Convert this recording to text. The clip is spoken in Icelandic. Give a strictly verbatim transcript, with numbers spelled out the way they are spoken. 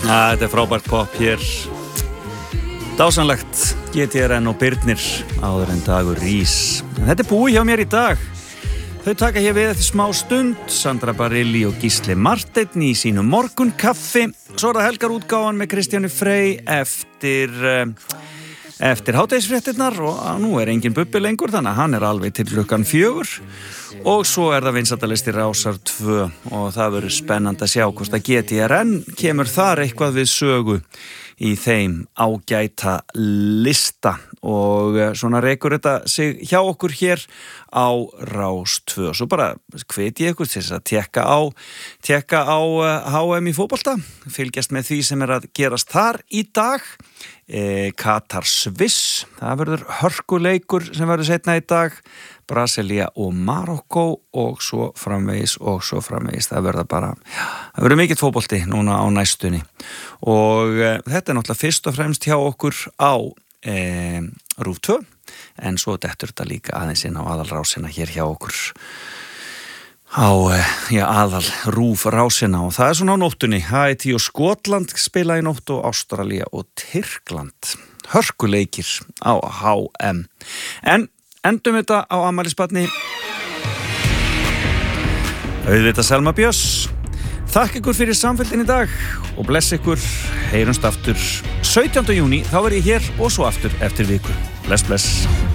Ja, þetta er frábært pop hér. Dásanlegt G T R N og Birnir áður en Dagur rís. En þetta er búið hjá mér í dag. Þau taka hér við eftir smá stund, Sandra Barilli og Gísli Marteinn í sínu morgunkaffi. Svo er það helgarútgáfan með Kristjáni Frey eftir, eftir hádegisfréttirnar og nú er engin Bubbi lengur þannig að hann er alveg til klukkan fjögur. Og svo er það vinsældalisti Rásar tvö og það verður spennandi að sjá hvort að G T R N kemur þar eitthvað við sögu í þeim ágæta lista og svona rekur þetta sig hjá okkur hér á Rás tvö. Svo bara hveti ég ykkur til þess að tekka á, tekka á H M í fótbolta, fylgjast með því sem er að gerast þar í dag. E, Katar Sviss, það verður hörkuleikur sem verður seinna í dag, Brasilía og Marokkó og svo framvegis og svo framvegis. Það verður bara, já, það verður mikill fótbolti núna á næstunni og e, þetta er náttúrulega fyrst og fremst hjá okkur á e, RÚV tvö en svo dettur þetta líka aðeins inn á aðalrásina hér hjá okkur á já, aðal RÚV rásina og það er svona á nóttunni. Haítí og Skotland spila í nótt og Ástralía og Tyrkland. Hörkuleikir á H M. En endum þetta á afmælisbarni. Auðvitað Selma Björns. Þakka ykkur fyrir samfélgin í dag og bless ykkur. Heyrumst aftur sautjánda júní, þá er ég hér og svo aftur eftir viku. Bless, bless.